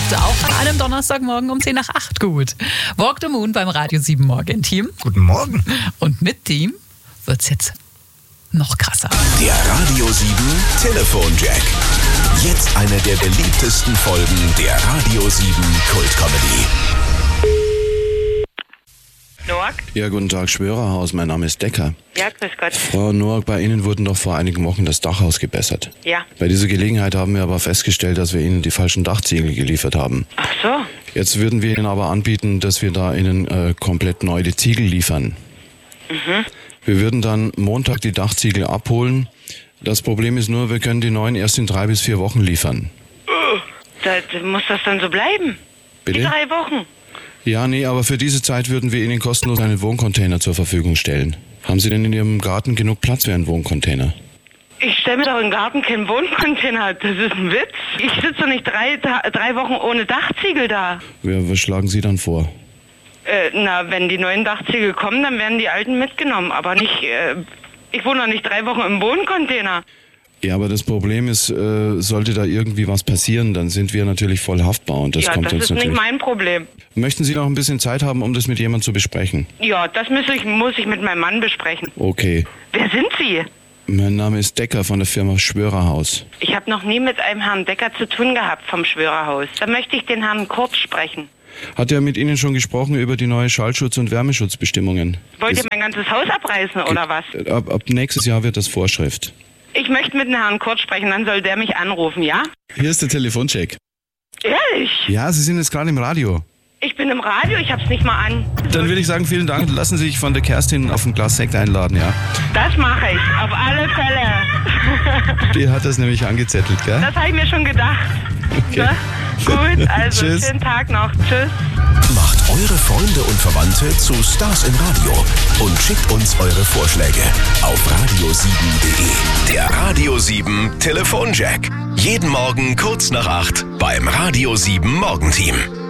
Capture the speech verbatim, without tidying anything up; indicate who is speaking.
Speaker 1: klappt auch an einem Donnerstagmorgen um zehn nach acht gut. Walk the Moon beim Radio sieben Morgen-Team.
Speaker 2: Guten Morgen.
Speaker 1: Und mit Team wird's jetzt noch krasser.
Speaker 3: Der Radio sieben Telefonjack. Jetzt eine der beliebtesten Folgen der Radio sieben Kult-Comedy.
Speaker 4: Noack?
Speaker 5: Ja, guten Tag, Schwörerhaus. Mein Name ist Decker.
Speaker 4: Ja, grüß Gott.
Speaker 5: Frau Noack, bei Ihnen wurden doch vor einigen Wochen das Dach ausgebessert.
Speaker 4: Ja.
Speaker 5: Bei dieser Gelegenheit haben wir aber festgestellt, dass wir Ihnen die falschen Dachziegel geliefert haben.
Speaker 4: Ach so.
Speaker 5: Jetzt würden wir Ihnen aber anbieten, dass wir da Ihnen äh, komplett neu die Ziegel liefern.
Speaker 4: Mhm.
Speaker 5: Wir würden dann Montag die Dachziegel abholen. Das Problem ist nur, wir können die neuen erst in drei bis vier Wochen liefern.
Speaker 4: Uh, da, da muss das dann so bleiben?
Speaker 5: Bitte?
Speaker 4: Die drei Wochen?
Speaker 5: Ja, nee, aber für diese Zeit würden wir Ihnen kostenlos einen Wohncontainer zur Verfügung stellen. Haben Sie denn in Ihrem Garten genug Platz für einen Wohncontainer?
Speaker 4: Ich stelle mir doch im Garten keinen Wohncontainer. Das ist ein Witz. Ich sitze doch nicht drei, drei Wochen ohne Dachziegel da.
Speaker 5: Ja, was schlagen Sie dann vor?
Speaker 4: Äh, na, wenn die neuen Dachziegel kommen, dann werden die alten mitgenommen. Aber nicht, äh, ich wohne doch nicht drei Wochen im Wohncontainer.
Speaker 5: Ja, aber das Problem ist, äh, sollte da irgendwie was passieren, dann sind wir natürlich voll haftbar und das
Speaker 4: ja,
Speaker 5: kommt
Speaker 4: das
Speaker 5: uns
Speaker 4: ist
Speaker 5: natürlich.
Speaker 4: nicht mein Problem.
Speaker 5: Möchten Sie noch ein bisschen Zeit haben, um das mit jemandem zu besprechen?
Speaker 4: Ja, das muss ich, muss ich mit meinem Mann besprechen.
Speaker 5: Okay.
Speaker 4: Wer sind Sie?
Speaker 5: Mein Name ist Decker von der Firma Schwörerhaus.
Speaker 4: Ich habe noch nie mit einem Herrn Decker zu tun gehabt vom Schwörerhaus. Da möchte ich den Herrn Kurz sprechen.
Speaker 5: Hat er mit Ihnen schon gesprochen über die neue Schallschutz- und Wärmeschutzbestimmungen?
Speaker 4: Wollt ihr
Speaker 5: Ist-
Speaker 4: mein ganzes Haus abreißen oder was?
Speaker 5: Ab, ab nächstes Jahr wird das Vorschrift.
Speaker 4: Ich möchte mit dem Herrn Kurz sprechen, dann soll der mich anrufen, ja?
Speaker 5: Hier ist der Telefoncheck.
Speaker 4: Ehrlich?
Speaker 5: Ja, Sie sind jetzt gerade im Radio.
Speaker 4: Ich bin im Radio, ich hab's nicht mal an.
Speaker 5: Dann würde ich sagen, vielen Dank. Lassen Sie sich von der Kerstin auf ein Glas Sekt einladen, ja?
Speaker 4: Das mache ich, auf alle Fälle.
Speaker 5: Die hat das nämlich angezettelt, gell?
Speaker 4: Das habe ich mir schon gedacht.
Speaker 5: Okay.
Speaker 4: Ne? Gut, also
Speaker 5: Tschüss.
Speaker 4: schönen Tag noch. Tschüss.
Speaker 3: Macht eure Freunde und Verwandte zu Stars im Radio und schickt uns eure Vorschläge auf radio sieben punkt de. Der Radio sieben Telefonjack. Jeden Morgen kurz nach acht beim Radio sieben Morgenteam.